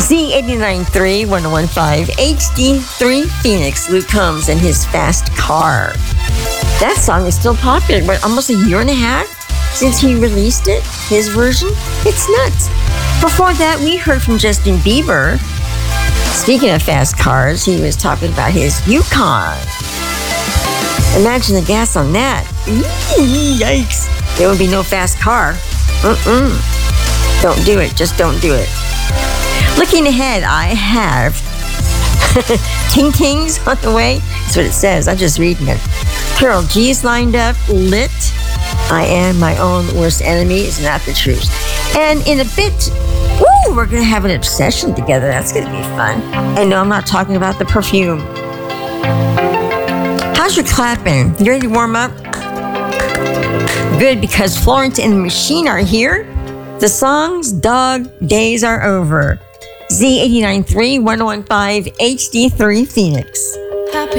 Z89.3, 1015, HD3 Phoenix, Luke Combs and his fast car. That song is still popular, but almost a year and a half since he released it, his version. It's nuts. Before that, we heard from Justin Bieber. Speaking of fast cars, he was talking about his Yukon. Imagine the gas on that. Yikes. There would be no fast car. Don't do it. Just don't do it. Looking ahead, I have Ting Tings on the way. That's what it says. I'm just reading it. Carol G's lined up. Lit. I am my own worst enemy is not the truth. And in a bit, we're going to have an obsession together. That's going to be fun. And no, I'm not talking about the perfume. How's your clapping? You ready to warm up? Good, because Florence and the Machine are here. The song's Dog Days Are Over. Z89.3, 1015, HD3 Phoenix.